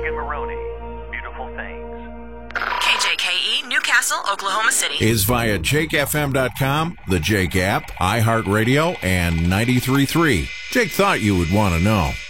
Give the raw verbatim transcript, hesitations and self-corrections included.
Megan Maroney. Beautiful things. K J K E, Newcastle, Oklahoma City. Is via Jake F M dot com, the Jake app, iHeartRadio, and ninety-three point three. Jake thought you would want to know.